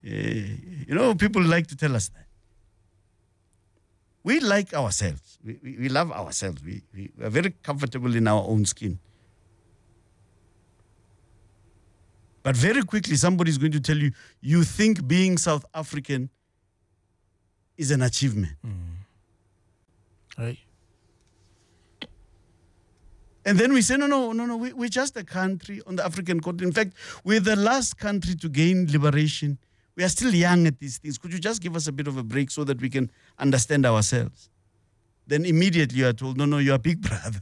People like to tell us that. We like ourselves. We love ourselves. We are very comfortable in our own skin. But very quickly, somebody is going to tell you, you think being South African is an achievement. Right. And then we say, no, we're just a country on the African continent. In fact, we're the last country to gain liberation. We are still young at these things. Could you just give us a bit of a break so that we can understand ourselves? Then immediately you are told, no, you are big brother.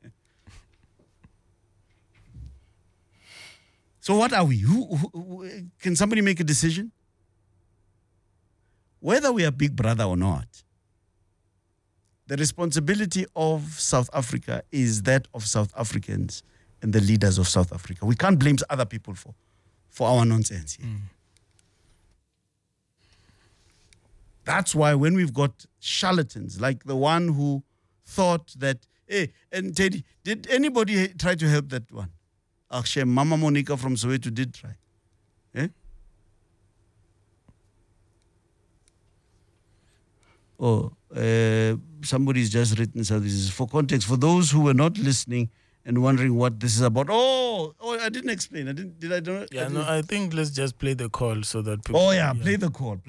So what are we? Who, can somebody make a decision? Whether we are big brother or not, the responsibility of South Africa is that of South Africans and the leaders of South Africa. We can't blame other people for our nonsense here. That's why when we've got charlatans, like the one who thought that, hey, and Teddy, did anybody try to help that one? Actually, Mama Monica from Soweto did try. Eh? Somebody's just written, so this is for context. For those who were not listening and wondering what this is about. Oh, I didn't explain. I think let's just play the call so that people... Play the call.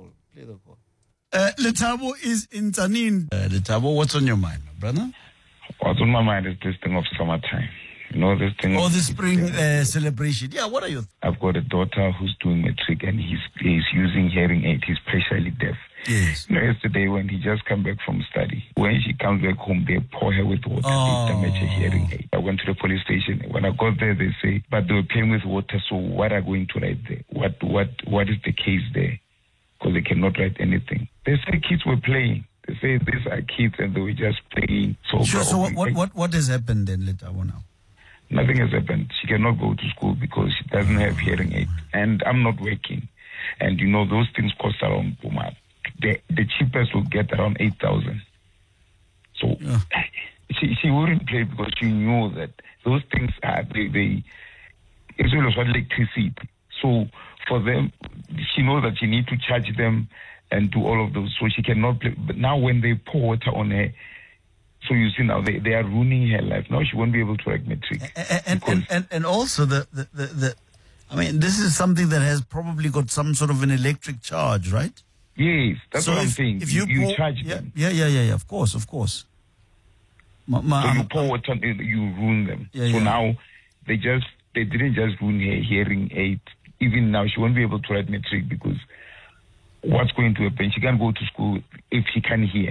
Letabo is in Tanin. Letabo, what's on your mind, brother? What's on my mind is this thing of summertime. This thing. Oh, the spring celebration. Yeah, what are you? I've got a daughter who's doing matric and he's using hearing aid. He's partially deaf. Yes. Yesterday when he just come back from study, when she comes back home, they pour her with water. They damage her hearing aid. I went to the police station. When I got there, they say, but they were playing with water. So what are going to write there? What is the case there? Because they cannot write anything. They say kids were playing. They say these are kids and they were just playing. So what has happened then, Letabo, now? Nothing has happened. She cannot go to school because she doesn't have hearing aid. And I'm not working. And those things cost around Puma. The cheapest will get around 8,000. So she wouldn't play because she knew that those things are it's always about electricity. So for them, she knows that she needs to charge them and do all of those. So she cannot play. But now when they pour water on her, so you see now they are ruining her life. Now she won't be able to write matric. And also this is something that has probably got some sort of an electric charge, right? Yes, that's what I'm saying. If you charge them. Yeah, of course. So you pour water, you ruin them. Now they didn't just ruin her hearing aid. Even now she won't be able to write matric because what's going to happen? She can't go to school if she can't hear.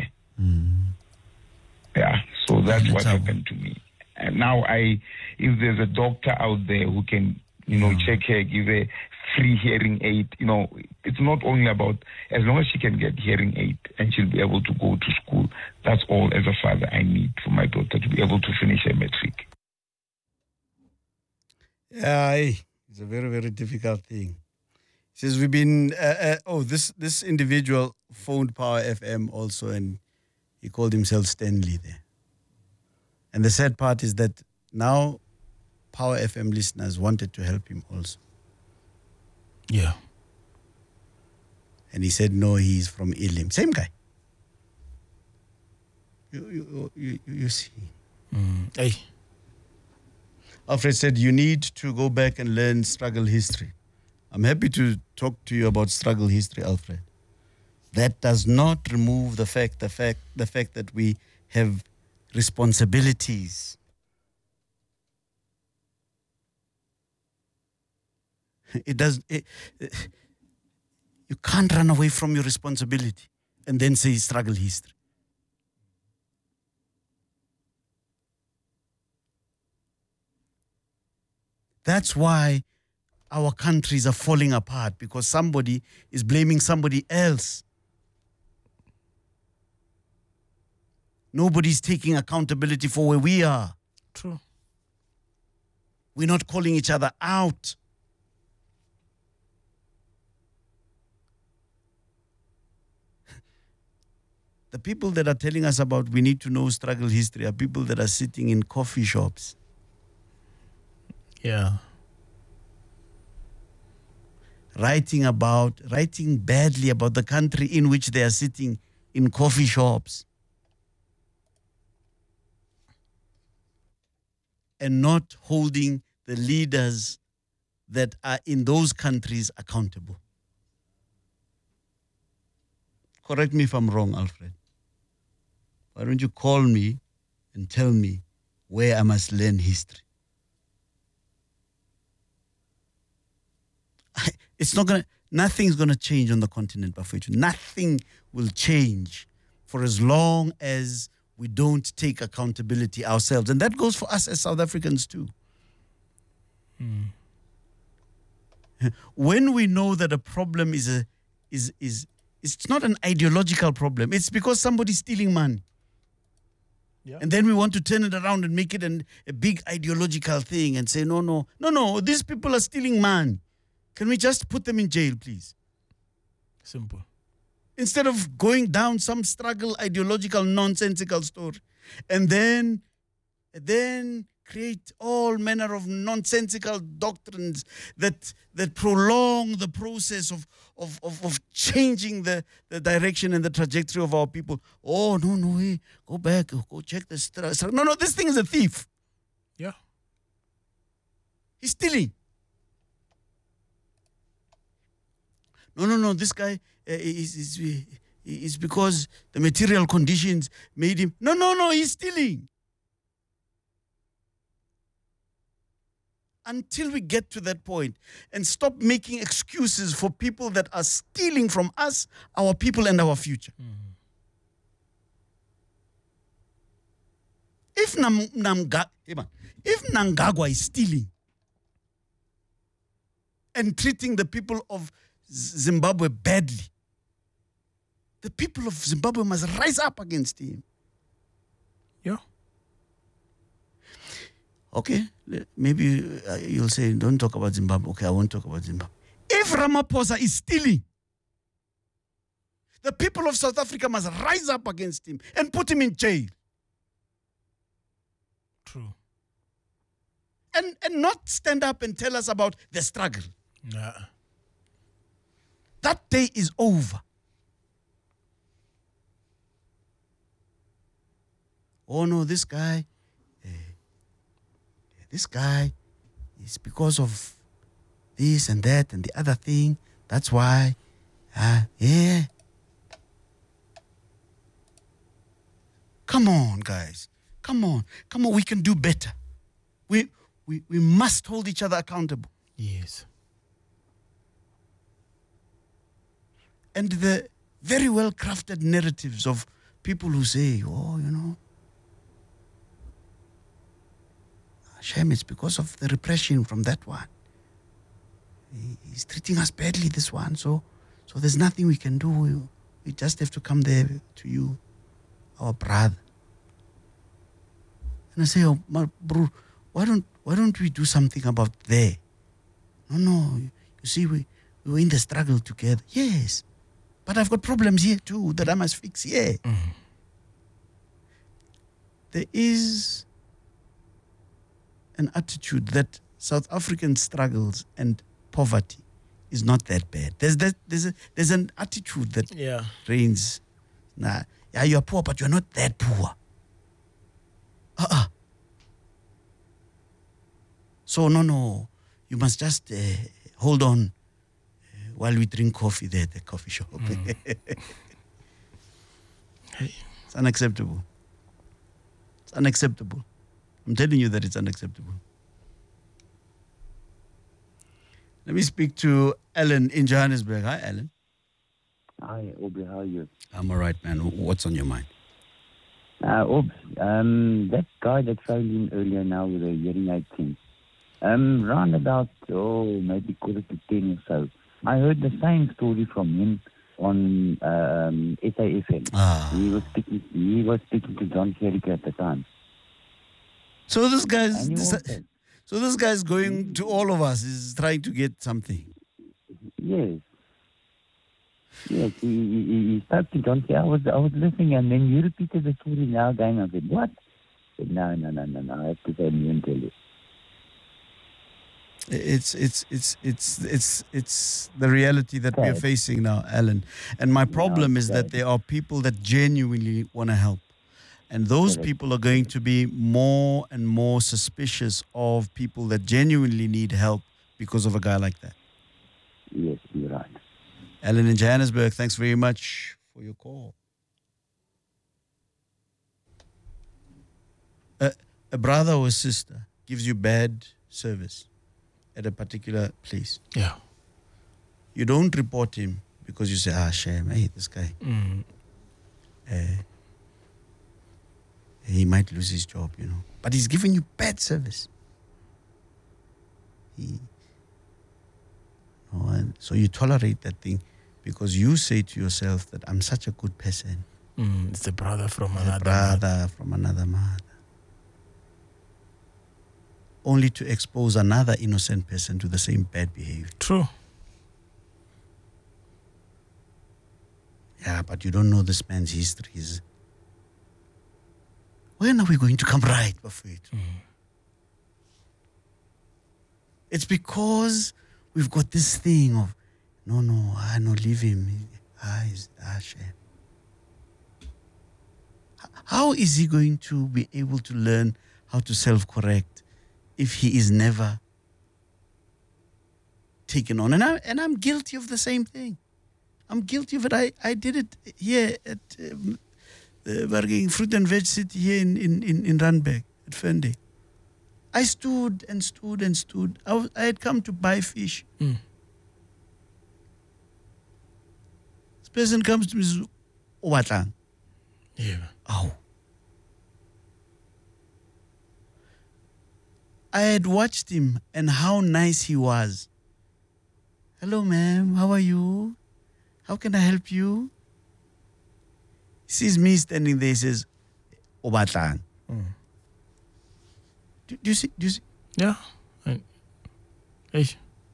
Yeah, so that's what happened to me. And now if there's a doctor out there who can, check her, give her free hearing aid, it's not only about, as long as she can get hearing aid and she'll be able to go to school, that's all as a father I need for my daughter to be able to finish her matric. Yeah, it's a very, very difficult thing. He says we've been, this individual phoned Power FM also and he called himself Stanley there. And the sad part is that now Power FM listeners wanted to help him also. Yeah. And he said, no, he's from Elim. Same guy. You see. Hey. Alfred said, you need to go back and learn struggle history. I'm happy to talk to you about struggle history, Alfred. That does not remove the fact that we have responsibilities. You can't run away from your responsibility and then say struggle history. That's why our countries are falling apart, because somebody is blaming somebody else. Nobody's taking accountability for where we are. True. We're not calling each other out. The people that are telling us about we need to know struggle history are people that are sitting in coffee shops. Yeah. writing badly about the country in which they are sitting in coffee shops and not holding the leaders that are in those countries accountable. Correct me if I'm wrong, Alfred. Why don't you call me and tell me where I must learn history? Nothing's gonna change on the continent, Bafethu. Nothing will change for as long as we don't take accountability ourselves. And that goes for us as South Africans too. When we know that a problem is it's not an ideological problem, it's because somebody's stealing money. Yeah. And then we want to turn it around and make it a big ideological thing and say, no, these people are stealing money. Can we just put them in jail, please? Simple. Instead of going down some struggle, ideological, nonsensical story, and then create all manner of nonsensical doctrines that prolong the process of changing the direction and the trajectory of our people. Oh, no, hey, go back, go check the struggle. No, this thing is a thief. Yeah. He's stealing. No, this guy is because the material conditions made him. No, he's stealing. Until we get to that point and stop making excuses for people that are stealing from us, our people, and our future. Mm-hmm. If Mnangagwa is stealing and treating the people of Zimbabwe badly, the people of Zimbabwe must rise up against him. Yeah. Okay, maybe you'll say, don't talk about Zimbabwe. Okay, I won't talk about Zimbabwe. If Ramaphosa is stealing, the people of South Africa must rise up against him and put him in jail. True. And not stand up and tell us about the struggle. Nah. That day is over. Oh no, this guy is because of this and that and the other thing. That's why, yeah. Come on, guys. Come on. We can do better. We must hold each other accountable. Yes. And the very well-crafted narratives of people who say, shame, it's because of the repression from that one. He's treating us badly, this one. So there's nothing we can do. We just have to come there to you, our brother. And I say, oh, my bro, why don't we do something about there? No. You see, we were in the struggle together. Yes. But I've got problems here too that I must fix here. Mm-hmm. There is an attitude that South African struggles and poverty is not that bad. There's an attitude that reigns. Nah, yeah, you're poor, but you're not that poor. So no, you must just hold on while we drink coffee there at the coffee shop. It's unacceptable. It's unacceptable. I'm telling you that it's unacceptable. Let me speak to Alan in Johannesburg. Hi, Alan. Hi, Obi. How are you? I'm all right, man. What's on your mind? Obi, that guy that phoned in earlier now with a hearing aid thing, round about, maybe quarter to 10 or so, I heard the same story from him on SAFM. He was speaking to John Kerrick at the time. So this guy's going to all of us. Is trying to get something. Yes, he spoke to John Kerrick. I was listening, and then you repeated the story now again. I said, what? I said, no. I have to say and tell you. It's the reality that we are Sad. facing now, Alan. And my problem is that sad. there are people that genuinely want to help. And those Correct. people are going to be more and more suspicious of people that genuinely need help because of a guy like that. Yes, you're right. Alan in Johannesburg, thanks very much for your call. A brother or a sister gives you bad service at a particular place. Yeah. You don't report him because you say, shame, hey, this guy. He might lose his job, But he's giving you bad service. And so you tolerate that thing because you say to yourself that I'm such a good person. It's a brother from A another. brother from another mother. Only to expose another innocent person to the same bad behavior. True. Yeah, but you don't know this man's histories. When are we going to come right, Buffett? It's because we've got this thing of, no, leave him. Shame. How is he going to be able to learn how to self-correct if he is never taken on? And I'm guilty of the same thing. I'm guilty of it. I did it here at working Fruit and Veg City here in Randburg at Fendi. I stood and stood and stood. I had come to buy fish. This person comes to me and says, "Obatlang." Yeah. Ow. I had watched him and how nice he was. Hello, ma'am. How are you? How can I help you? He sees me standing there. He says, "Obatlang." Do you see? Yeah. Hey.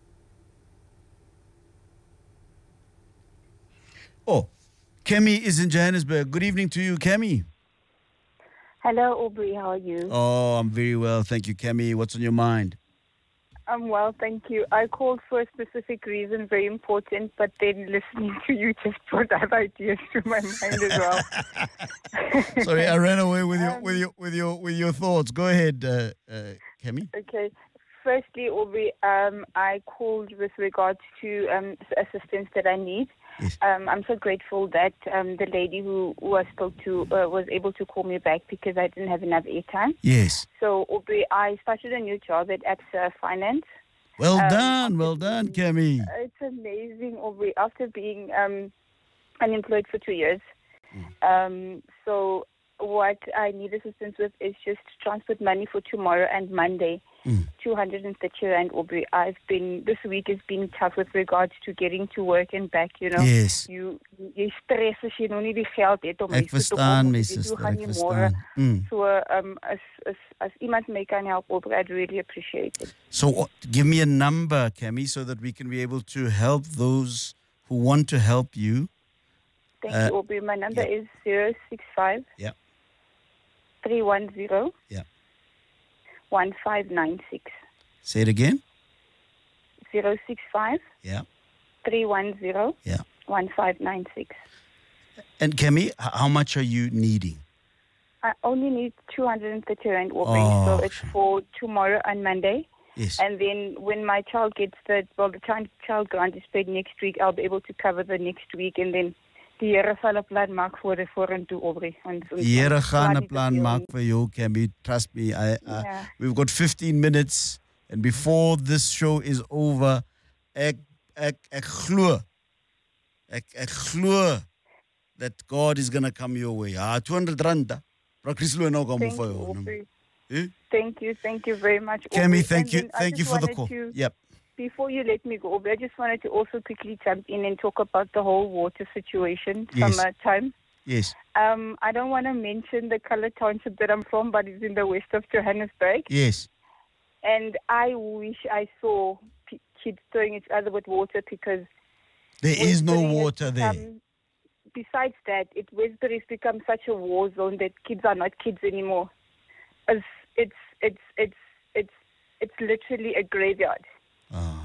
Oh, Kemi is in Johannesburg. Good evening to you, Kemi. Hello, Aubrey. How are you? Oh, I'm very well. Thank you, Kemi. What's on your mind? I'm well, thank you. I called for a specific reason, very important, but then listening to you just brought other ideas to my mind as well. Sorry, I ran away with your thoughts. Go ahead, Kemi. Okay. Firstly, Aubrey, I called with regards to assistance that I need. Yes. I'm so grateful that the lady who I spoke to was able to call me back because I didn't have enough airtime. Yes. So, Aubrey, I started a new job at ABSA Finance. Well done, Kemi. It's amazing, Aubrey. After being unemployed for 2 years, so what I need assistance with is just transport money for tomorrow and Monday. 230 Rand, Aubrey. This week has been tough with regards to getting to work and back, Yes. You stress as jy nou nie die geld het om Ek verstaan, my sister, ek verstaan. So, as iemand my kan help, Aubrey, I'd really appreciate it. So give me a number, Kemi, so that we can be able to help those who want to help you. Thank you, Aubrey. My number is 065 Yeah. 310 Yeah. 1596. Say it again. 065 Yeah. 310 Yeah. 1596. And Kemi, how much are you needing? I only need 230 Rand, Aubrey. Oh, So it's for tomorrow and Monday. Yes. And then when my child gets the child grant is paid next week, I'll be able to cover the next week. And then die Here sal 'n plan maak voor en toe, Aubrey. Die Here gaan 'n plan maak vir jou, Kemi. Trust me. We've got 15 minutes. And before this show is over, ek glo that God is going to come your way. 200 rand. Thank you, Aubrey. Thank you very much, Aubrey. Kemi, And thank you for the call. Yep. Before you let me go, Aubrey, I just wanted to also quickly jump in and talk about the whole water situation, Yes. summertime. Yes. I don't want to mention the color township that I'm from, but it's in the west of Johannesburg. Yes. And I wish I saw kids throwing each other with water because There is no Westbury has water there. Besides that, Westbury has become such a war zone that kids are not kids anymore. It's literally a graveyard.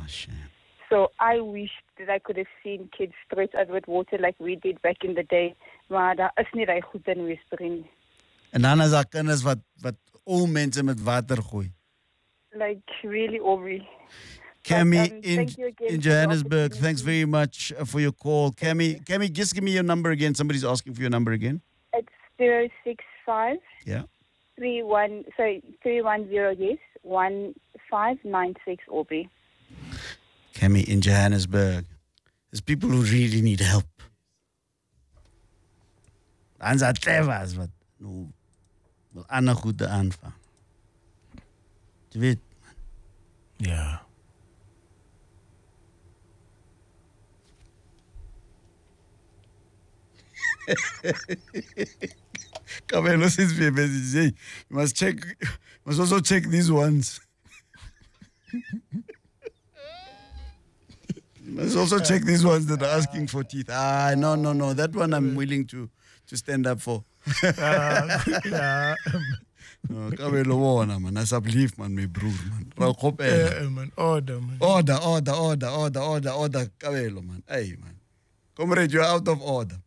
shame. So I wished that I could have seen kids straight out with water like we did back in the day. Maar daar is nie reg goed in Wesbring. En dan is daar kinders wat ou mense met water gooi. Like really Aubrey. Cammy But, thank you again in for the Johannesburg, thanks opportunity. very much for your call. Cammy, just give me your number again. Somebody's asking for your number again. It's 065 Yeah. 310 yes 1596 Aubrey. Cammy in Johannesburg. There's people who really need help. Ons het clevers wat nou wil ander goede aanvang. Jy weet, Yeah. Kabelo says me a message. Hey, you must also check these ones. You must also check these ones that are asking for teeth. No. That one I'm willing to stand up for. Yeah. No, Kabelo wona man. As uplift man, my broer man. Ra kopela. Man. Order, man. Order. Kabelo man. Hey man. Comrade, you're out of order.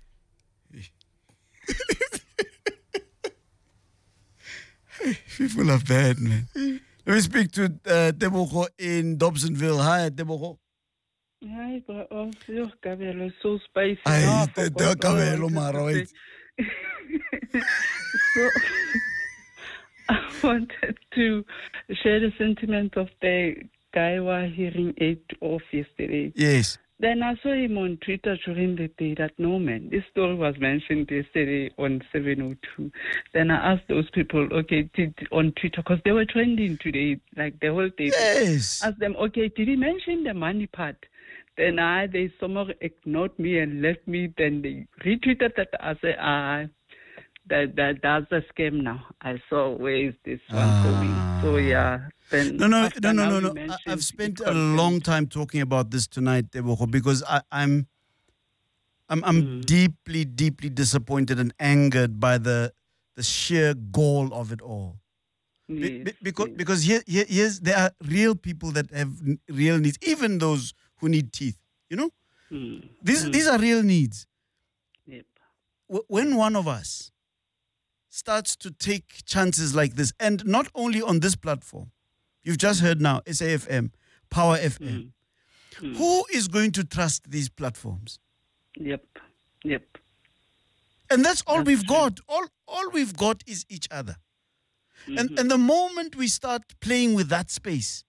People are bad, man. Let me speak to Tebogo in Dobsonville. Hi, Tebogo. Hi, bro. Oh, Kabelo, so spicy. Hi, Oh, I the forgot Kabelo, all man, to right? say. So, I wanted to share the sentiment of the guy who was hearing it off yesterday. Yes. Then I saw him on Twitter during the day that, no, man, this story was mentioned yesterday on 702. Then I asked those people, okay, on Twitter, because they were trending today, like the whole day. Yes. Asked them, okay, did he mention the money part? Then they somehow ignored me and left me. Then they retweeted that. I said, that's a scam now. I saw, where is this one going? So, yeah. Then No. after now you I- mentioned I've spent it a long time talking about this tonight, Tebogo, because I'm deeply, deeply disappointed and angered by the sheer gall of it all. Yes, Because here's there are real people that have real needs, even those who need teeth. You know, these are real needs. Yep. When one of us starts to take chances like this, and not only on this platform, you've just heard now SAFM, Power FM. Who is going to trust these platforms? Yep. And that's all we've got. All we've got is each other. And the moment we start playing with that space,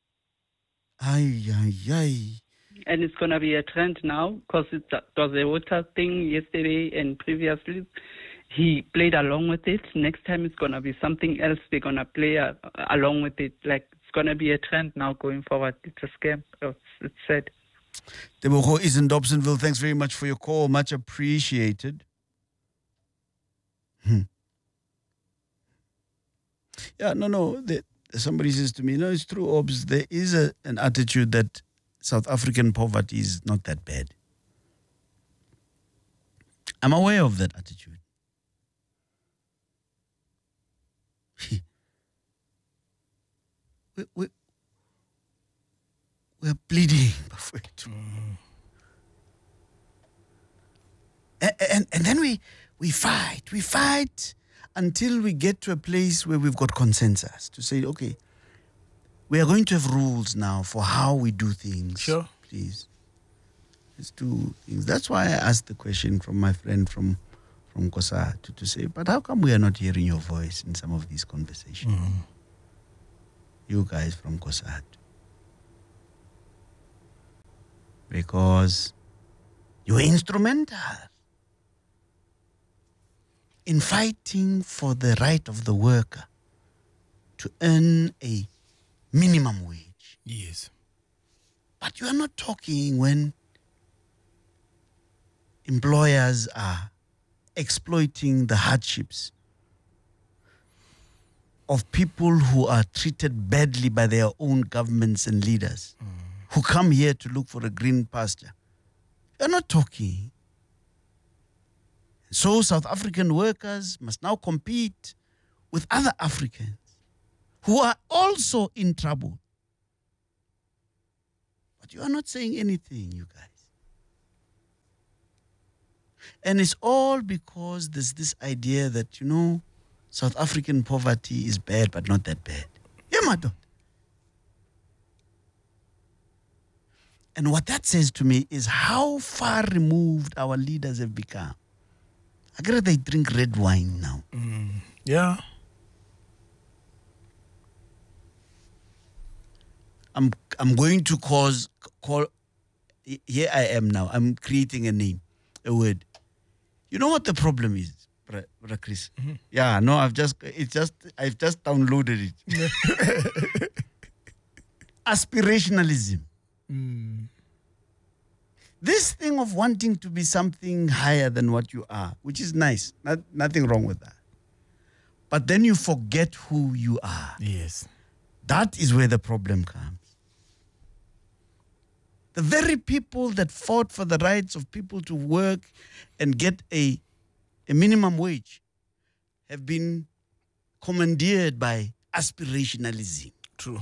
And it's going to be a trend now because it was a water thing yesterday and previously. He played along with it. Next time it's going to be something else. They're going to play along with it. Like it's going to be a trend now going forward. It's a scam. It's sad. Tebogo is in Dobsonville. Thanks very much for your call. Much appreciated. Yeah, no. Somebody says to me, no, it's true, Obs. There is an attitude that South African poverty is not that bad. I'm aware of that attitude. We're bleeding. And then we fight until we get to a place where we've got consensus to say, okay, we are going to have rules now for how we do things. Sure. Please. Let's do things. That's why I asked the question from my friend from Kosa to say, but how come we are not hearing your voice in some of these conversations? You guys from Kosa. Because you were instrumental in fighting for the right of the worker to earn a minimum wage. Yes. But you are not talking when employers are exploiting the hardships of people who are treated badly by their own governments and leaders who come here to look for a green pasture. You're not talking. So South African workers must now compete with other Africans who are also in trouble. But you are not saying anything, you guys. And it's all because there's this idea that, South African poverty is bad, but not that bad. Yeah, madam. And what that says to me is how far removed our leaders have become. I guess they drink red wine now. Yeah. I'm going to call. Here I am now. I'm creating a name, a word. You know what the problem is, Bra Chris? Mm-hmm. Yeah, no, I've just downloaded it. Aspirationalism. This thing of wanting to be something higher than what you are, which is nice, nothing wrong with that. But then you forget who you are. Yes. That is where the problem comes. The very people that fought for the rights of people to work and get a minimum wage have been commandeered by aspirationalism. True.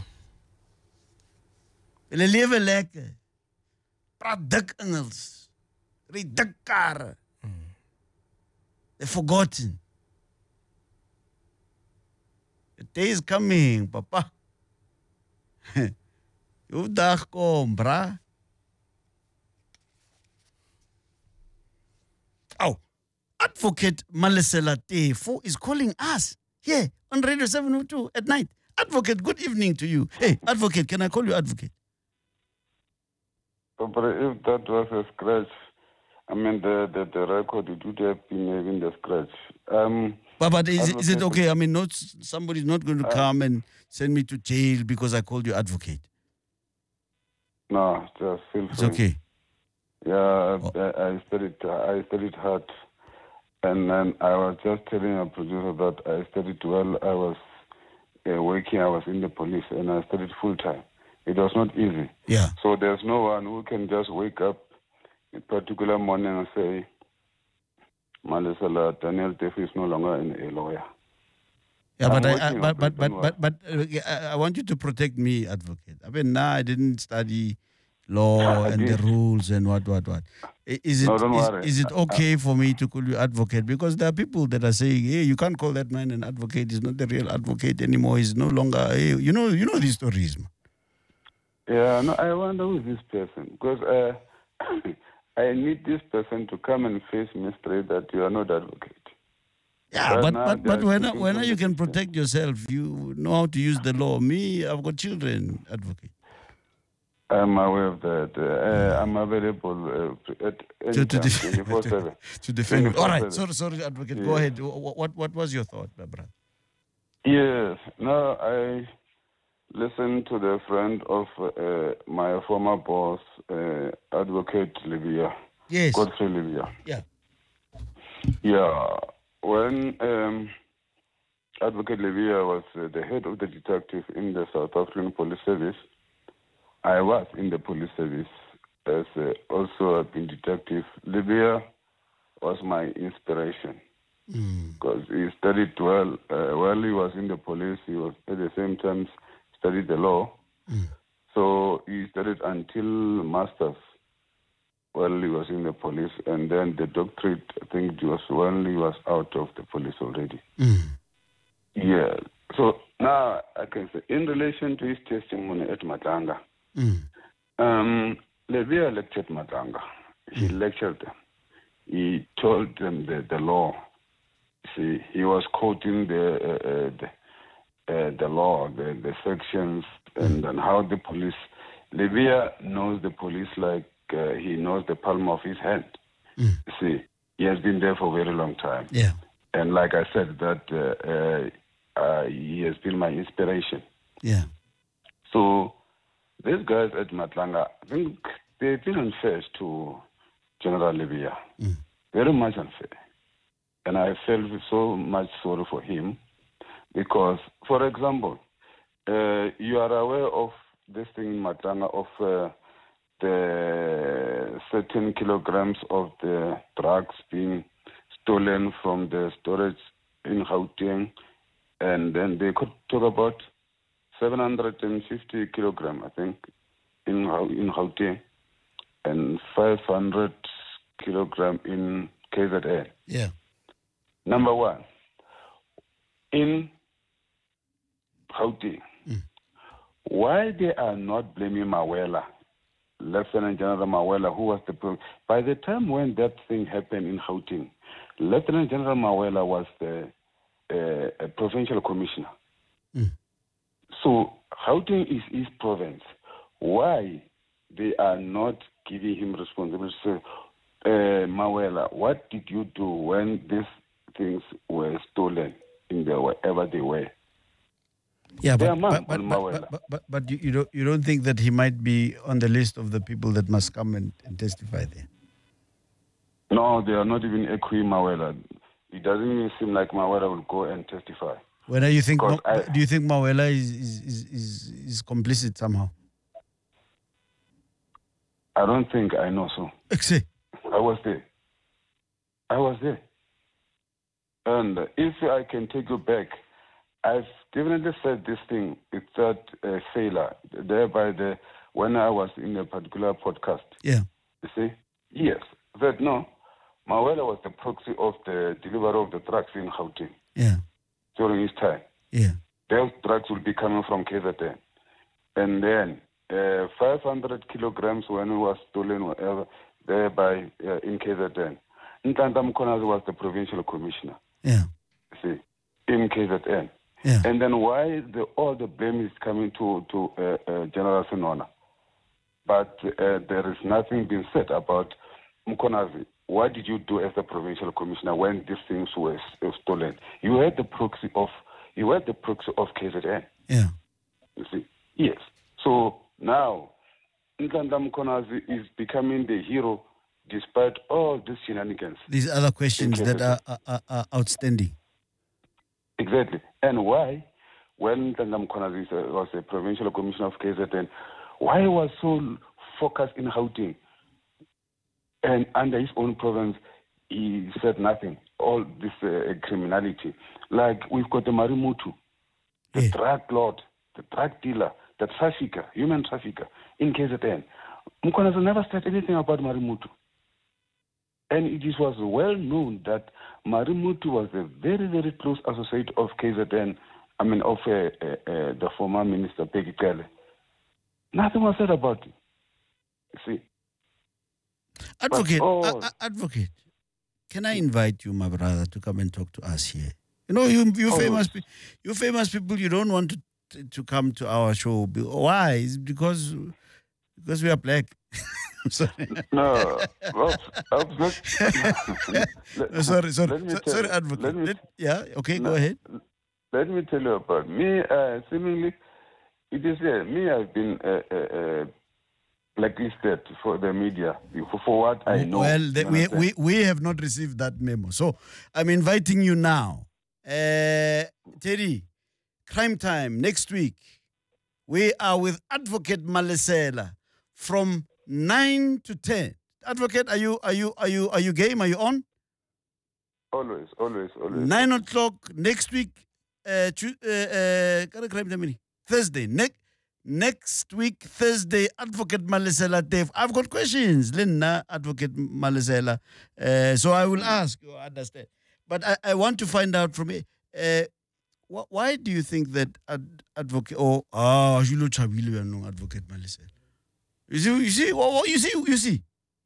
Hulle lewe lekker. Praat dik Engels. Ry dik karre. They're forgotten. The day is coming, papa. Jou dag kom, bra. Oh, Advocate Malesela Tefo is calling us here on Radio 702 at night. Advocate, good evening to you. Hey, Advocate, can I call you Advocate? But if that was a scratch, I mean, the record, it would have been having the scratch. But is it okay? I mean, somebody's not going to come and send me to jail because I called you Advocate. No, just feel free. It's okay. Yeah, I studied hard. And then I was just telling a producer that I studied well. I was working, I was in the police, and I studied full time. It was not easy. Yeah. So there's no one who can just wake up a particular morning and say, Malesela, Daniel Tefo is no longer a lawyer. Yeah, but I want you to protect me, Advocate. I mean, I didn't study law and the rules and what. Is it okay for me to call you Advocate? Because there are people that are saying, hey, you can't call that man an advocate. He's not the real advocate anymore. He's no longer, hey, you know these stories. Yeah, no, I wonder who is this person. Because I need this person to come and face me straight that you are not advocate. Yeah, but when you can protect yourself, you know how to use the law. Me, I've got children, Advocate. I'm aware of that. I'm available at any time, 24/7. To defend you. All right, sorry, Advocate. Yeah. Go ahead. What was your thought, my brother? Yes. No, I listened to the friend of my former boss, Advocate Livia. Yes. Godfrey Livia. Yeah. Yeah. When Advocate Livia was the head of the detective in the South African Police Service, I was in the police service as also a detective. Livia was my inspiration because he studied well. While he was in the police, he was at the same time studied the law. So he studied until master's while he was in the police, and then the doctorate, I think it was when he was out of the police already. Yeah. So now I can say, in relation to his testimony at Matanga, Livia lectured Matanga. He lectured them. He told them the law. See, he was quoting the law, the sections, and how the police. Livia knows the police like he knows the palm of his hand. See, he has been there for a very long time. Yeah. And like I said, that he has been my inspiration. Yeah. So these guys at Matlanga, I think they've been unfair to General Livia. Very much unfair. And I felt so much sorry for him because, for example, you are aware of this thing in Matlanga of the certain kilograms of the drugs being stolen from the storage in Gauteng, and then they could talk about 750 kilograms, I think, in Gauteng and 500 kilogram in KZN. Yeah. Number one, in Gauteng, why they are not blaming Mawela, Lieutenant General Mawela, who was by the time when that thing happened in Gauteng, Lieutenant General Mawela was the provincial commissioner. So Gauteng is his province. Why they are not giving him responsibility? So, Mawela, what did you do when these things were stolen in the wherever they were? Yeah, but you don't think that he might be on the list of the people that must come and testify there? No, they are not even echoing Mawela. It doesn't even seem like Mawela will go and testify. Whether you think, do you think Mawela is complicit somehow? I don't think I know so. I was there. And if I can take you back, I've definitely said this thing. It's that sailor there when I was in a particular podcast. Yeah. You see? Yes. That no, Mawela was the proxy of the delivery of the trucks in Gauteng. Yeah. During his time. Yeah. Those trucks will be coming from KZN. And then 500 kilograms when it was stolen whatever thereby in KZN. Ntanda Mkonazi was the provincial commissioner. Yeah. See, in KZN. Yeah. And then why all the blame is coming to General Senona? But there is nothing being said about Mkonazi. What did you do as the provincial commissioner when these things were stolen? You had the proxy of KZN. Yeah. You see? Yes. So now Ntanda Mkonazi is becoming the hero despite all these shenanigans. These other questions that are outstanding. Exactly. And why, when Ntanda Mkonazi was a provincial commissioner of KZN, why he was so focused in Gauteng? And under his own province, he said nothing. All this criminality. Like we've got the Marimutu, the drug lord, the drug dealer, the trafficker, human trafficker in KZN. Mkonazi never said anything about Marimutu. And it was well known that Marimutu was a very, very close associate of KZN, of the former minister, Peggy Cele. Nothing was said about it. You see? Advocate, can I invite you, my brother, to come and talk to us here? You know, you famous people, you don't want to come to our show. Why? It's because we are black. I'm sorry. No, sorry, Advocate. Go ahead. Let me tell you about me. Seemingly, it is me. I've been blacklisted for the media for what I know. Well, we have not received that memo, so I'm inviting you now, Teddy. Crime Time next week. We are with Advocate Malesela from 9 to 10. Advocate, are you game? Are you on? Always. 9 o'clock next week. Thursday. Next week, Thursday, Advocate Malesela Dave. I've got questions, Linda, Advocate Malesela. So I will ask you, understand. But I want to find out from you, why do you think that Advocate, Advocate Malesela? You see.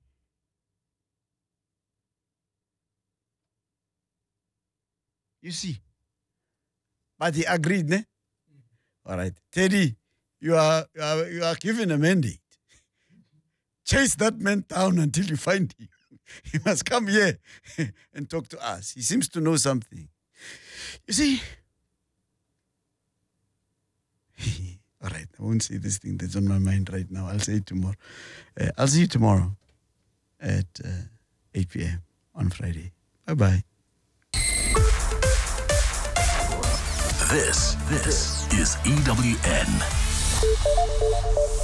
You see. But he agreed, ne? All right. Teddy, you are given a mandate. Chase that man down until you find him. He must come here and talk to us. He seems to know something. You see? All right, I won't say this thing that's on my mind right now. I'll say it tomorrow. I'll see you tomorrow at 8 p.m. on Friday. Bye-bye. This is EWN.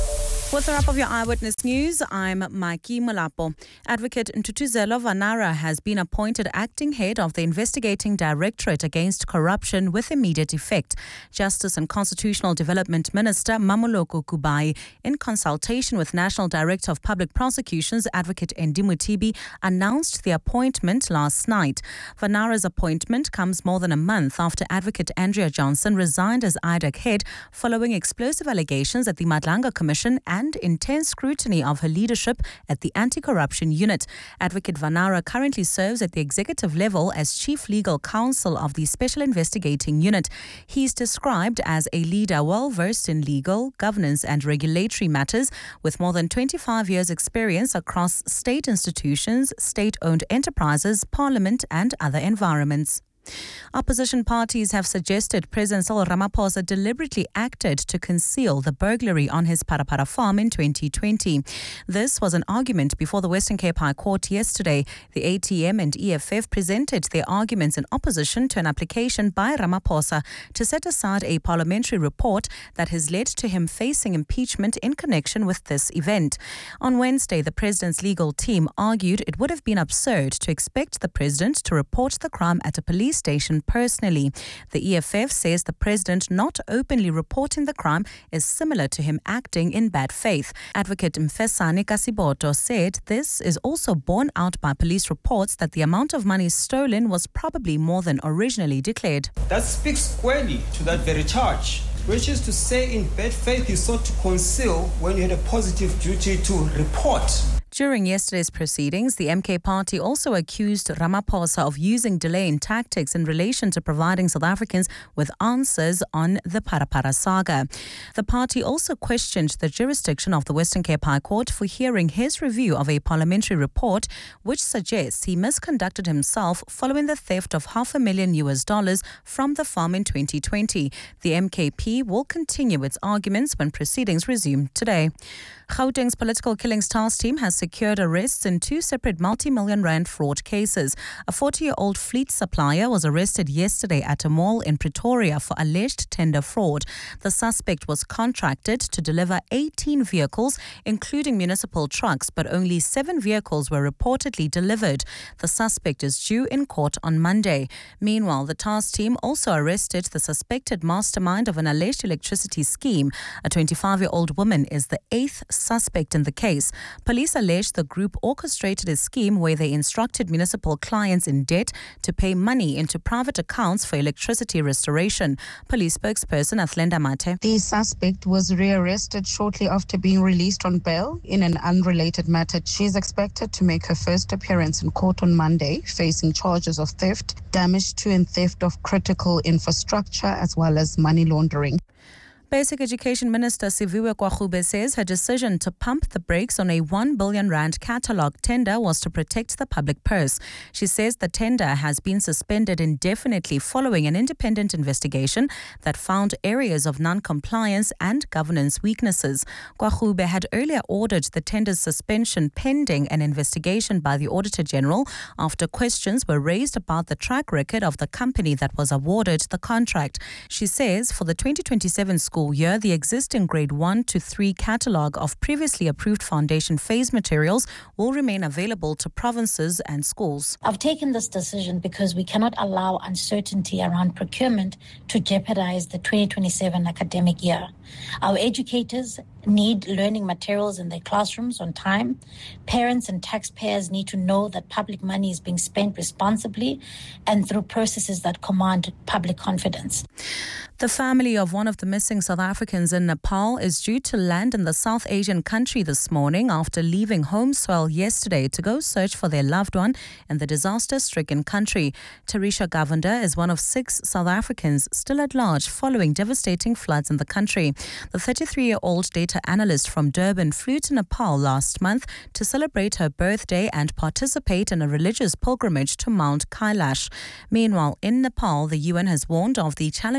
With the wrap of your Eyewitness News, I'm Mikey Molapo. Advocate Ntutuzelo Vanara has been appointed acting head of the Investigating Directorate Against Corruption with immediate effect. Justice and Constitutional Development Minister Mamoloko Kubai, in consultation with National Director of Public Prosecutions Advocate Endi Mutibi, announced the appointment last night. Vanara's appointment comes more than a month after Advocate Andrea Johnson resigned as IDAC head following explosive allegations at the Madlanga Commission and intense scrutiny of her leadership at the Anti-Corruption Unit. Advocate Vanara currently serves at the executive level as Chief Legal Counsel of the Special Investigating Unit. He's described as a leader well-versed in legal, governance and regulatory matters with more than 25 years' experience across state institutions, state-owned enterprises, parliament and other environments. Opposition parties have suggested President Cyril Ramaphosa deliberately acted to conceal the burglary on his Parapara farm in 2020. This was an argument before the Western Cape High Court yesterday. The ATM and EFF presented their arguments in opposition to an application by Ramaphosa to set aside a parliamentary report that has led to him facing impeachment in connection with this event. On Wednesday, the president's legal team argued it would have been absurd to expect the president to report the crime at a police station personally. The EFF says the president not openly reporting the crime is similar to him acting in bad faith. Advocate Mfesane Kasiboto said this is also borne out by police reports that the amount of money stolen was probably more than originally declared. That speaks squarely to that very charge, which is to say in bad faith you sought to conceal when you had a positive duty to report. During yesterday's proceedings, the MK party also accused Ramaphosa of using delaying tactics in relation to providing South Africans with answers on the Parapara saga. The party also questioned the jurisdiction of the Western Cape High Court for hearing his review of a parliamentary report which suggests he misconducted himself following the theft of $500,000 from the farm in 2020. The MKP will continue its arguments when proceedings resume today. Gauteng's Political Killings Task Team has secured arrests in two separate multi-million rand fraud cases. A 40-year-old fleet supplier was arrested yesterday at a mall in Pretoria for alleged tender fraud. The suspect was contracted to deliver 18 vehicles, including municipal trucks, but only 7 vehicles were reportedly delivered. The suspect is due in court on Monday. Meanwhile, the task team also arrested the suspected mastermind of an alleged electricity scheme. A 25-year-old woman is the 8th suspect in the case. Police allege the group orchestrated a scheme where they instructed municipal clients in debt to pay money into private accounts for electricity restoration. Police spokesperson Athlenda Mate. The suspect was rearrested shortly after being released on bail in an unrelated matter. She is expected to make her first appearance in court on Monday, facing charges of theft, damage to and theft of critical infrastructure, as well as money laundering. Basic Education Minister Siviwe Kwagube says her decision to pump the brakes on a 1 billion rand catalogue tender was to protect the public purse. She says the tender has been suspended indefinitely following an independent investigation that found areas of non-compliance and governance weaknesses. Kwagube had earlier ordered the tender's suspension pending an investigation by the Auditor General after questions were raised about the track record of the company that was awarded the contract. She says for the 2027 school year, the existing grade 1 to 3 catalogue of previously approved foundation phase materials will remain available to provinces and schools. I've taken this decision because we cannot allow uncertainty around procurement to jeopardize the 2027 academic year. Our educators need learning materials in their classrooms on time. Parents and taxpayers need to know that public money is being spent responsibly and through processes that command public confidence. The family of one of the missing South Africans in Nepal is due to land in the South Asian country this morning after leaving home soil yesterday to go search for their loved one in the disaster-stricken country. Tarisha Govender is one of 6 South Africans still at large following devastating floods in the country. The 33-year-old data analyst from Durban flew to Nepal last month to celebrate her birthday and participate in a religious pilgrimage to Mount Kailash. Meanwhile, in Nepal, the UN has warned of the challenges faced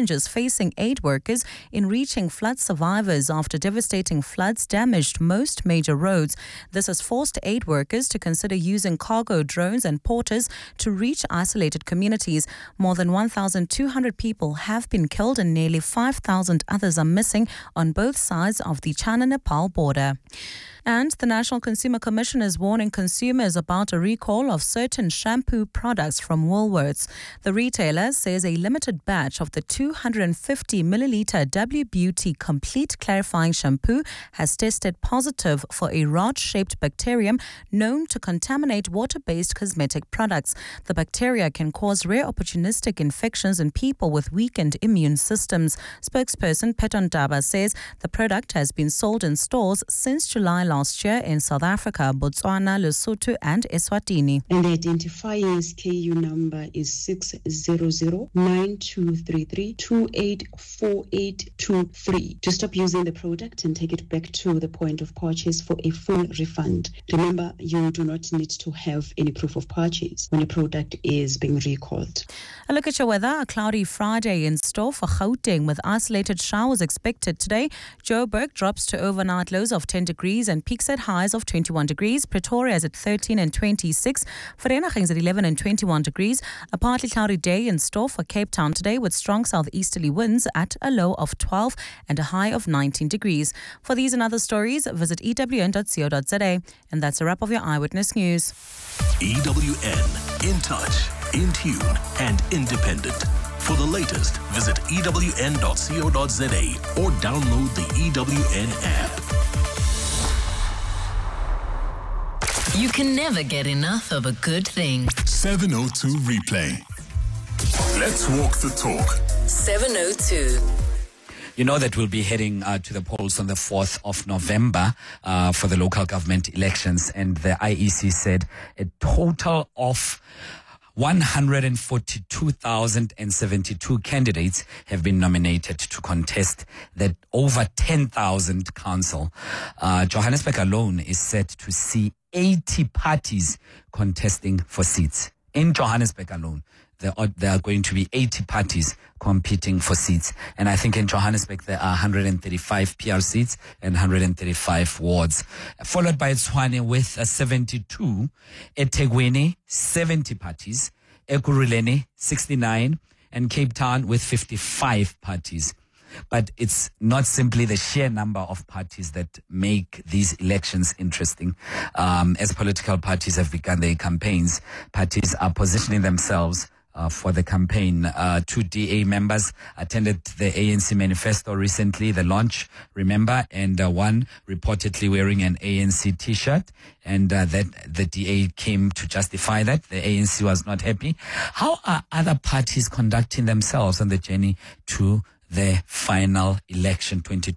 assisting aid workers in reaching flood survivors after devastating floods damaged most major roads. This has forced aid workers to consider using cargo drones and porters to reach isolated communities. More than 1,200 people have been killed and nearly 5,000 others are missing on both sides of the China-Nepal border. And the National Consumer Commission is warning consumers about a recall of certain shampoo products from Woolworths. The retailer says a limited batch of the 250 milliliter W Beauty Complete Clarifying Shampoo has tested positive for a rod-shaped bacterium known to contaminate water-based cosmetic products. The bacteria can cause rare opportunistic infections in people with weakened immune systems. Spokesperson Peton Daba says the product has been sold in stores since July last year in South Africa, Botswana, Lesotho and Eswatini. And the identifying SKU number is 6009233284823. To stop using the product and take it back to the point of purchase for a full refund. Remember, you do not need to have any proof of purchase when a product is being recalled. A look at your weather. A cloudy Friday in store for Gauteng with isolated showers expected today. Joburg drops to overnight lows of 10 degrees and peaks at highs of 21 degrees. Pretoria is at 13 and 26. Vereeniging is at 11 and 21 degrees. A partly cloudy day in store for Cape Town today with strong southeasterly winds at a low of 12 and a high of 19 degrees. For these and other stories, visit ewn.co.za. And that's a wrap of your Eyewitness News. EWN, in touch, in tune and independent. For the latest, visit ewn.co.za or download the EWN app. You can never get enough of a good thing. 702 replay. Let's walk the talk. 702. You know that we'll be heading to the polls on the 4th of November for the local government elections, and the IEC said a total of 142,072 candidates have been nominated to contest the over 10,000 council. Johannesburg alone is set to see 80 parties contesting for seats. In Johannesburg alone, there are going to be 80 parties competing for seats. And I think in Johannesburg, there are 135 PR seats and 135 wards. Followed by Tshwane with 72, eThekwini, 70 parties, Ekurhuleni, 69, and Cape Town with 55 parties. But it's not simply the sheer number of parties that make these elections interesting. As political parties have begun their campaigns, parties are positioning themselves for the campaign. 2 DA members attended the ANC manifesto recently, the launch, remember, and one reportedly wearing an ANC t-shirt, and that the DA came to justify that. The ANC was not happy. How are other parties conducting themselves on the journey to the final election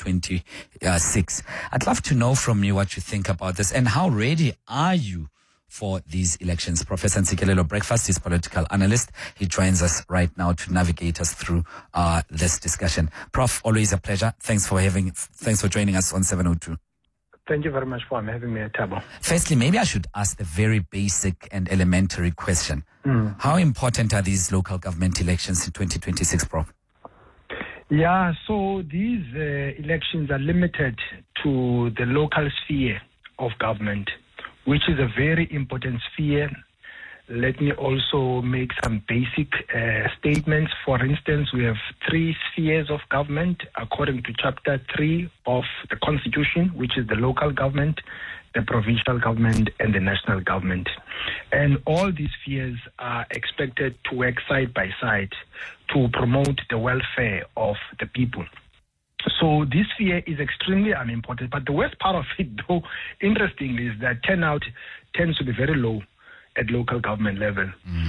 2026? I'd love to know from you what you think about this, and how ready are you for these elections? Professor Ntsikelelo Breakfast is political analyst. He joins us right now to navigate us through this discussion. Prof, always a pleasure. Thanks for joining us on 702. Thank you very much for having me at table. Firstly, maybe I should ask the very basic and elementary question. How important are these local government elections in 2026, Prof? Yeah, so these elections are limited to the local sphere of government, which is a very important sphere. Let me also make some basic statements. For instance, we have 3 spheres of government according to Chapter 3 of the Constitution, which is the local government, the provincial government, and the national government. And all these spheres are expected to work side by side to promote the welfare of the people. So this sphere is extremely unimportant. But the worst part of it, though, interestingly, is that turnout tends to be very low at local government level,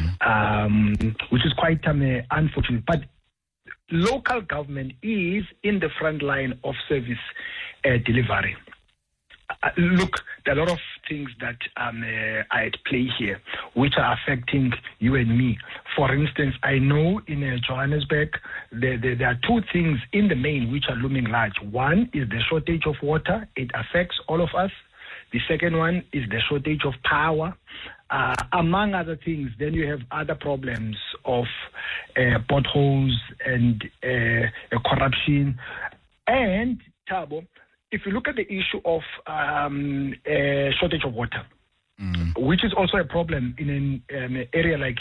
which is quite unfortunate. But local government is in the front line of service delivery. Look, there are a lot of things that are at play here, which are affecting you and me. For instance, I know in Johannesburg, there are 2 things in the main which are looming large. One is the shortage of water. It affects all of us. The second one is the shortage of power. among other things, then you have other problems of potholes and corruption. And, Thabo, if you look at the issue of shortage of water, which is also a problem in an area like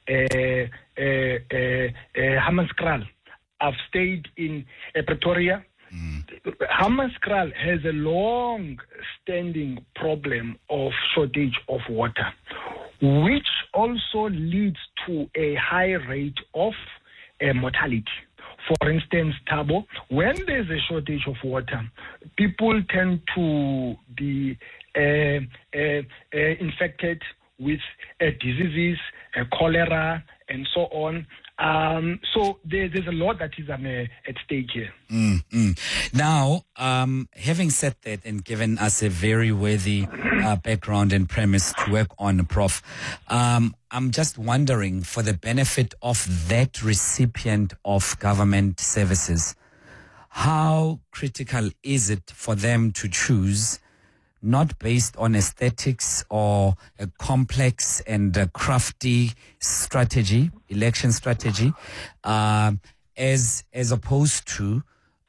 Hammanskraal. I've stayed in Pretoria. Hammanskraal has a long-standing problem of shortage of water, which also leads to a high rate of mortality. For instance, Thabo, when there's a shortage of water, people tend to be infected with diseases, cholera, and so on. So there's a lot that is at stake here. Now, having said that and given us a very worthy background and premise to work on, Prof, I'm just wondering, for the benefit of that recipient of government services, how critical is it for them to choose not based on aesthetics or a complex and a crafty strategy, election strategy, as opposed to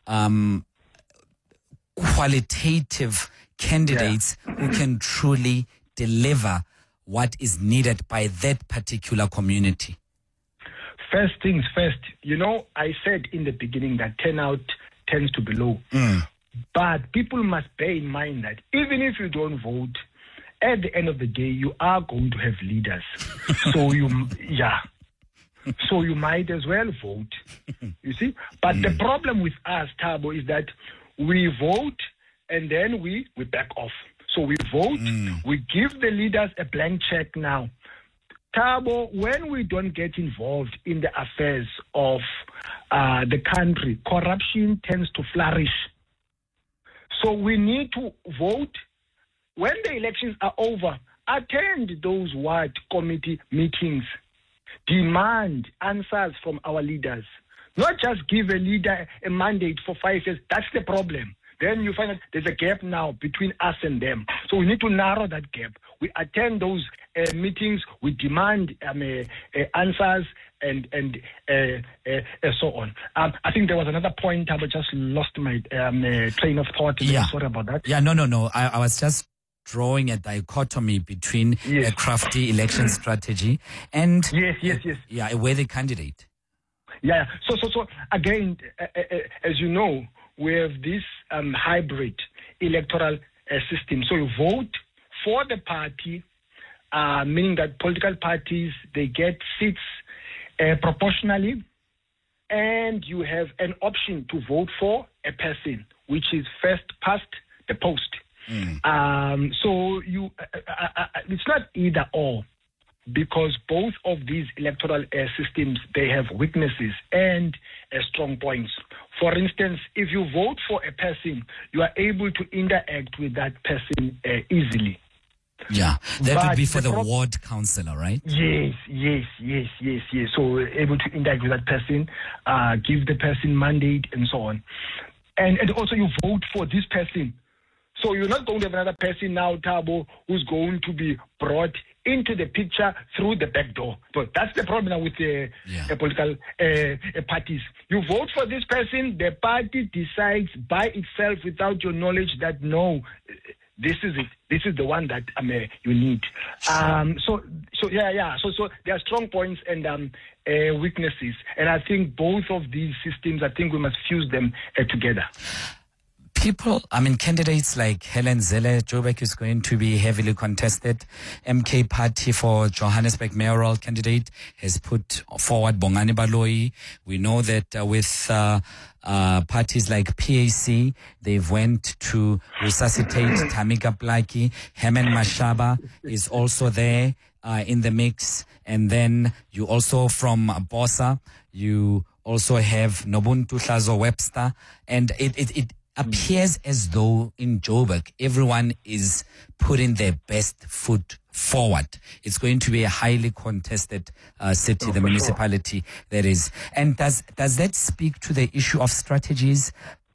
qualitative candidates who can truly deliver what is needed by that particular community? First things first, I said in the beginning that turnout tends to be low. But people must bear in mind that even if you don't vote, at the end of the day, you are going to have leaders. So you might as well vote. You see? But the problem with us, Thabo, is that we vote and then we back off. So we vote, we give the leaders a blank check now. Thabo, when we don't get involved in the affairs of the country, corruption tends to flourish. So we need to vote. When the elections are over, attend those ward committee meetings. Demand answers from our leaders. Not just give a leader a mandate for 5 years. That's the problem. Then you find that there's a gap now between us and them. So we need to narrow that gap. We attend those meetings. We demand answers and so on. I think there was another point. I just lost my train of thought. Yeah. Sorry about that. Yeah, no. I was just drawing a dichotomy between a crafty election strategy and a worthy candidate. Yeah. So again, as you know, we have this hybrid electoral system. So you vote for the party, meaning that political parties, they get seats proportionally, and you have an option to vote for a person, which is first past the post. So it's not either or, because both of these electoral systems, they have weaknesses and strong points. For instance, if you vote for a person, you are able to interact with that person easily. Yeah, that would be for the ward councillor, right? Yes. So able to interact with that person, give the person mandate and so on. And also you vote for this person. So you're not going to have another person now, Thabo, who's going to be brought into the picture through the back door. So that's the problem with the political parties. You vote for this person, the party decides by itself without your knowledge that no, this is it. This is the one that you need. So there are strong points and weaknesses, and I think both of these systems, I think we must fuse them together. Candidates like Helen Zille, Joburg is going to be heavily contested. MK Party for Johannesburg mayoral candidate has put forward Bongani Baloyi. We know that with parties like PAC, they've went to resuscitate Tamika Blaki. Herman Mashaba is also there in the mix. And then you also from Bosa, you also have Nobuntu Hlazo Webster. And it appears as though in Joburg, everyone is putting their best foot forward. It's going to be a highly contested city, the municipality that is. And does that speak to the issue of strategies,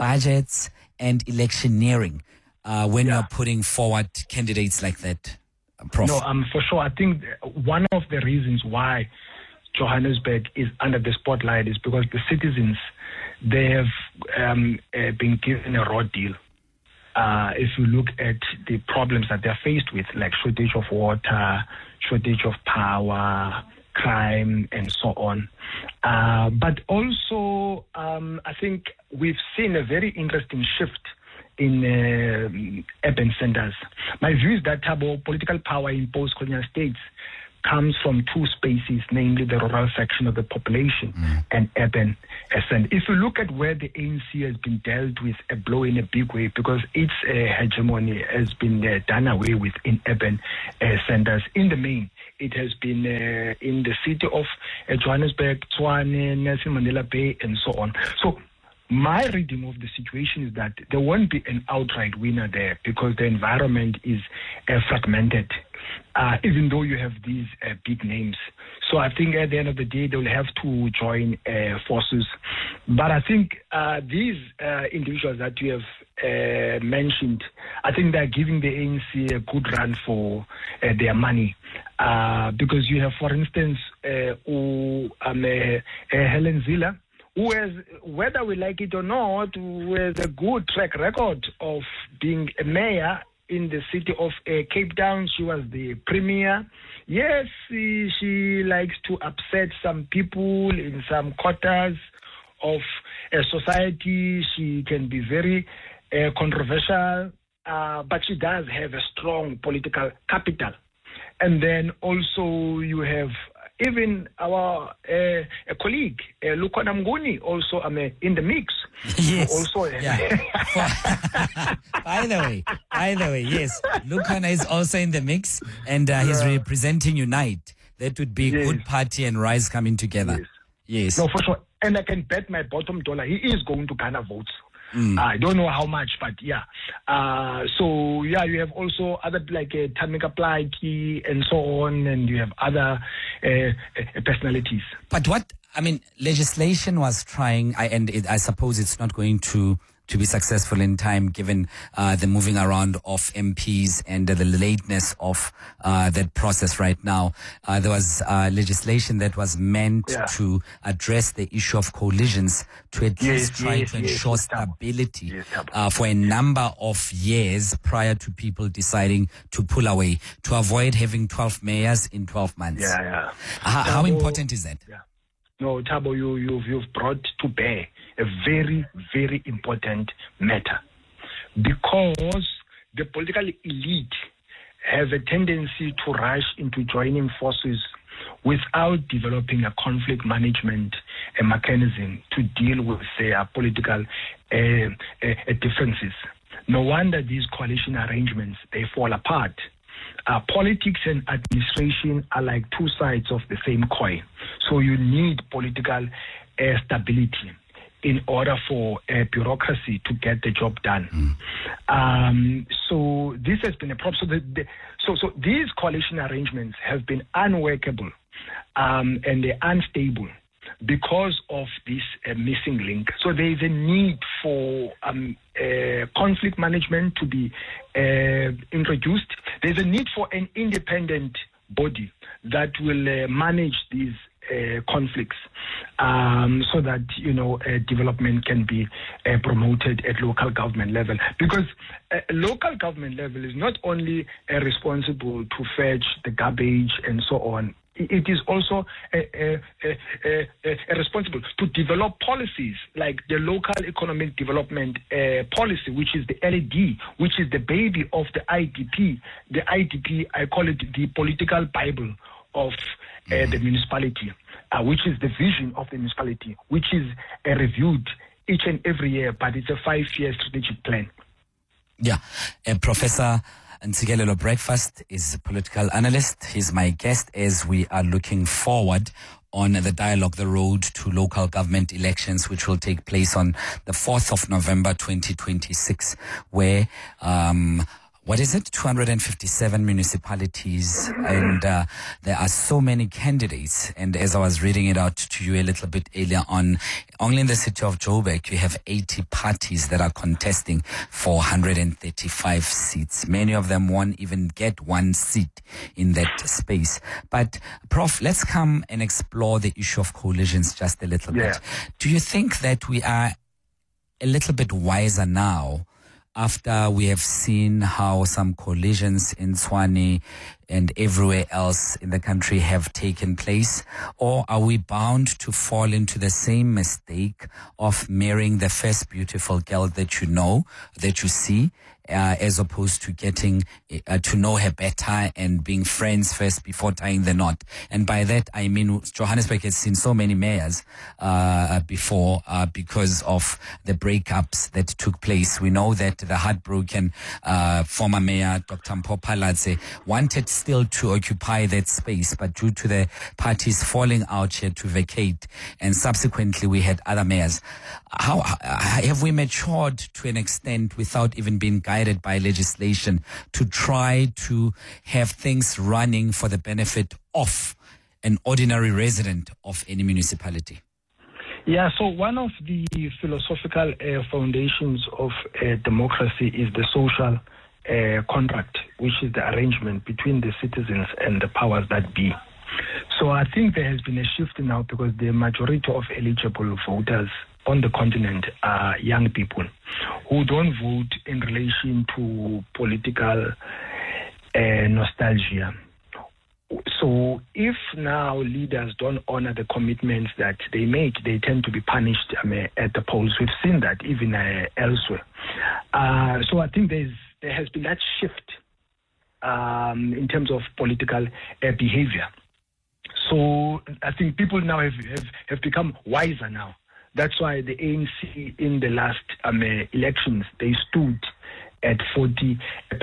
budgets, and electioneering when you're putting forward candidates like that? Prof? No, for sure. I think one of the reasons why Johannesburg is under the spotlight is because the citizens, they have been given a raw deal. If you look at the problems that they're faced with, like shortage of water, shortage of power, crime, and so on. But also, I think we've seen a very interesting shift in urban centers. My view is that political power in post-colonial states comes from two spaces, namely the rural section of the population and urban ascent. If you look at where the ANC has been dealt with a blow in a big way, because its hegemony has been done away with in urban centers. In the main, it has been in the city of Johannesburg, Tshwane, Nelson Mandela Bay, and so on. So my reading of the situation is that there won't be an outright winner there because the environment is fragmented, even though you have these big names. So I think at the end of the day, they'll have to join forces. But I think these individuals that you have mentioned, I think they're giving the ANC a good run for their money. Because you have, for instance, Helen Zille, who has, whether we like it or not, who has a good track record of being a mayor in the city of Cape Town. She was the premier. Yes, she likes to upset some people in some quarters of society. She can be very controversial, but she does have a strong political capital. And then also you have even our colleague, Lukhona Mnguni, also in the mix. Yes. Also, By the way, yes, Lukhona is also in the mix, and he's representing Unite. That would be Good Party and Rise coming together. Yes. No, for sure. And I can bet my bottom dollar he is going to garner votes. I don't know how much, but yeah. So yeah, you have also other like Tamika Plaiki and so on, and you have other personalities. But legislation was trying, I suppose it's not going to be successful in time, given the moving around of MPs and the lateness of that process right now. There was legislation that was meant to address the issue of coalitions to at least try to ensure stability for a number of years prior to people deciding to pull away, to avoid having 12 mayors in 12 months. How important is that? No, Thabo, you've brought to bear a very, very important matter, because the political elite have a tendency to rush into joining forces without developing a conflict management mechanism to deal with their political differences. No wonder these coalition arrangements, they fall apart. Politics and administration are like two sides of the same coin. So you need political stability in order for bureaucracy to get the job done. So this has been a problem. So these coalition arrangements have been unworkable and they're unstable because of this missing link. So there is a need for conflict management to be introduced. There's a need for an independent body that will manage these conflicts so that development can be promoted at local government level, because local government level is not only responsible to fetch the garbage and so on. It is also responsible to develop policies like the local economic development policy, which is the LED, which is the baby of the IDP. The IDP, I call it the political Bible of the municipality, which is the vision of the municipality, which is reviewed each and every year, but it's a 5-year strategic plan. Yeah, Professor Ntsikelelo Breakfast is a political analyst. He's my guest as we are looking forward on the dialogue, the road to local government elections, which will take place on the 4th of November 2026, where what is it, 257 municipalities, and there are so many candidates. And as I was reading it out to you a little bit earlier on, only in the city of Joburg, you have 80 parties that are contesting for 135 seats. Many of them won't even get one seat in that space. But, Prof, let's come and explore the issue of coalitions just a little bit. Do you think that we are a little bit wiser now after we have seen how some coalitions in Tshwane and everywhere else in the country have taken place? Or are we bound to fall into the same mistake of marrying the first beautiful girl that you know, that you see, as opposed to getting to know her better and being friends first before tying the knot? And by that, I mean, Johannesburg has seen so many mayors before because of the breakups that took place. We know that the heartbroken former mayor, Dr. Mpho Phalatse, wanted still to occupy that space, but due to the parties falling out, she had to vacate, and subsequently we had other mayors. How have we matured to an extent without even being guided by legislation to try to have things running for the benefit of an ordinary resident of any municipality? Yeah, so one of the philosophical foundations of democracy is the social contract, which is the arrangement between the citizens and the powers that be. So I think there has been a shift now because the majority of eligible voters on the continent are young people who don't vote in relation to political nostalgia. So if now leaders don't honor the commitments that they make, they tend to be punished at the polls. We've seen that even elsewhere. So I think there has been that shift in terms of political behavior. So I think people now have become wiser now. That's why the ANC in the last elections, they stood at 40%.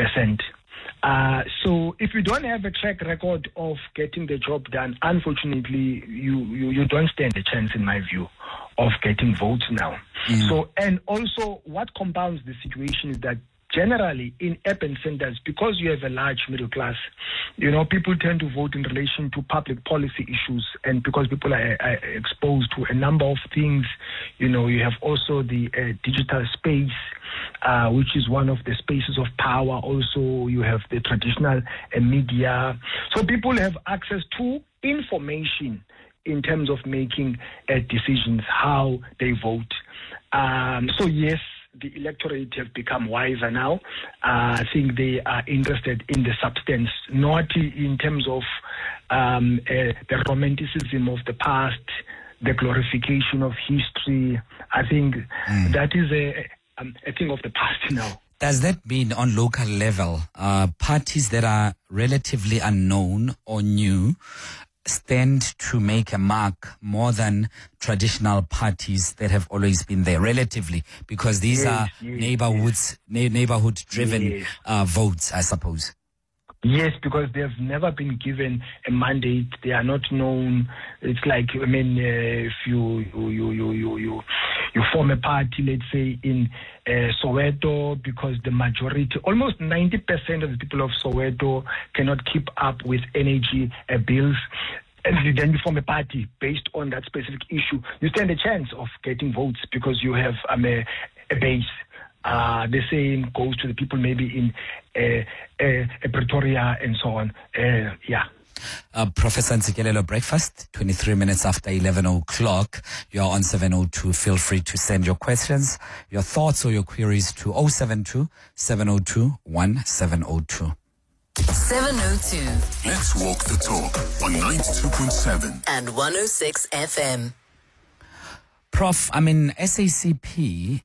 So if you don't have a track record of getting the job done, unfortunately, you don't stand a chance, in my view, of getting votes now. So, and also what compounds the situation is that generally in urban centers, because you have a large middle class, people tend to vote in relation to public policy issues, and because people are exposed to a number of things, you have also the digital space, which is one of the spaces of power. Also, you have the traditional media. So people have access to information in terms of making decisions, how they vote. So yes, the electorate have become wiser now. I think they are interested in the substance, not in terms of the romanticism of the past, the glorification of history. I think that is a thing of the past now. Does that mean on local level, parties that are relatively unknown or new stand to make a mark more than traditional parties that have always been there relatively, because these are neighborhood driven votes, I suppose? Yes, because they have never been given a mandate. They are not known. It's like, if you form a party, let's say in Soweto, because the majority, almost 90% of the people of Soweto cannot keep up with energy bills, and then you form a party based on that specific issue, you stand a chance of getting votes because you have a base. The same goes to the people maybe in Pretoria and so on. Professor Ntsikelelo, breakfast, 23 minutes after 11 o'clock. You're on 702. Feel free to send your questions, your thoughts or your queries to 072 702 1702. 702. Let's walk the talk on 92.7 and 106 FM. Prof, SACP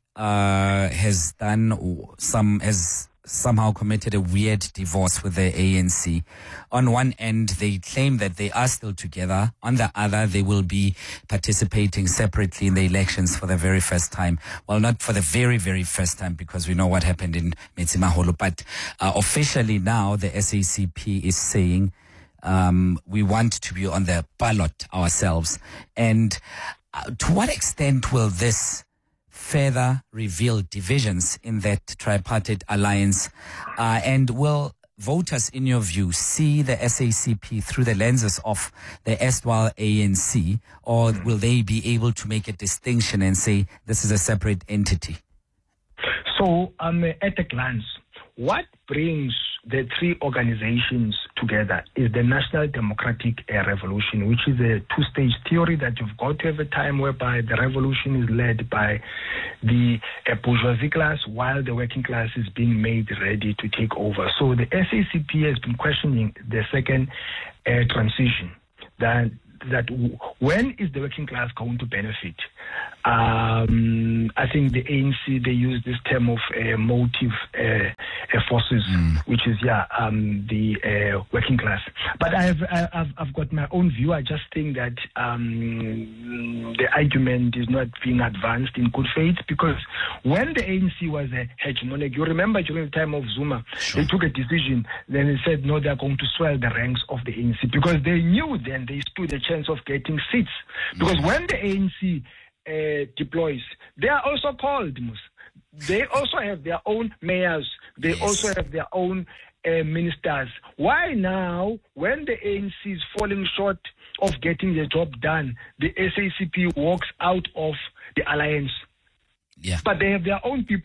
has somehow committed a weird divorce with the ANC. On one end, they claim that they are still together. On the other, they will be participating separately in the elections for the very first time. Well, not for the very, very first time, because we know what happened in Metsimaholo. But officially now, the SACP is saying we want to be on the ballot ourselves. And to what extent will this further reveal divisions in that tripartite alliance? And will voters, in your view, see the SACP through the lenses of the erstwhile ANC, or will they be able to make a distinction and say this is a separate entity? So, at a glance, what brings the three organizations together is the National Democratic Revolution, which is a two-stage theory that you've got to have a time whereby the revolution is led by the bourgeoisie class while the working class is being made ready to take over. So the SACP has been questioning the second transition, that when is the working class going to benefit? I think the ANC, they use this term of motive forces, which is the working class. But I've got my own view. I just think that the argument is not being advanced in good faith, because when the ANC was a hegemonic, you remember during the time of Zuma, they took a decision. Then they said no, they're going to swell the ranks of the ANC, because they knew then they stood a chance of getting seats. Because when the ANC deploys, they are also called, they also have their own mayors, they also have their own ministers. Why now, when the ANC is falling short of getting the job done, the SACP walks out of the alliance? Yeah. But they have their own people